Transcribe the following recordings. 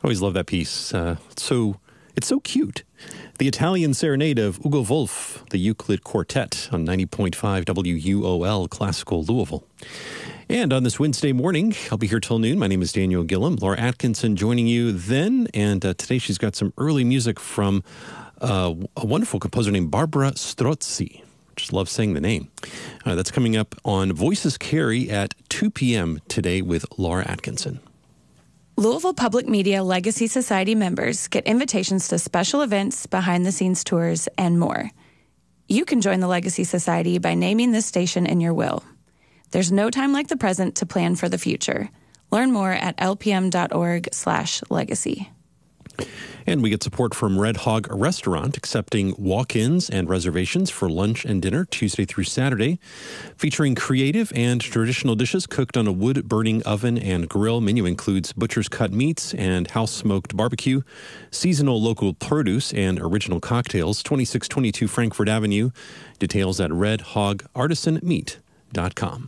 Always love that piece. It's so cute. The Italian Serenade of Ugo Wolf, the Euclid Quartet on 90.5 WUOL Classical Louisville. And on this Wednesday morning, I'll be here till noon. My name is Daniel Gillum. Laura Atkinson joining you then. And today she's got some early music from a wonderful composer named Barbara Strozzi. Just love saying the name. That's coming up on Voices Carry at 2 p.m. today with Laura Atkinson. Louisville Public Media Legacy Society members get invitations to special events, behind-the-scenes tours, and more. You can join the Legacy Society by naming this station in your will. There's no time like the present to plan for the future. Learn more at lpm.org/legacy. And we get support from Red Hog Restaurant, accepting walk-ins and reservations for lunch and dinner Tuesday through Saturday, featuring creative and traditional dishes cooked on a wood-burning oven and grill. Menu includes butcher's cut meats and house-smoked barbecue, seasonal local produce, and original cocktails. 2622 Frankfort Avenue. Details at redhogartisanmeat.com.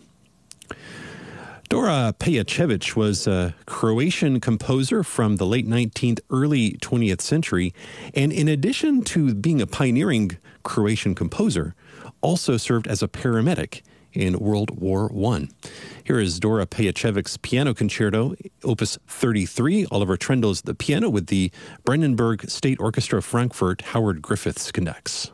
Dora Pejacevic was a Croatian composer from the late 19th, early 20th century, and in addition to being a pioneering Croatian composer, also served as a paramedic in World War I. Here is Dora Pejacevic's Piano Concerto, Opus 33. Oliver Trendel's the piano with the Brandenburg State Orchestra Frankfurt. Howard Griffiths conducts.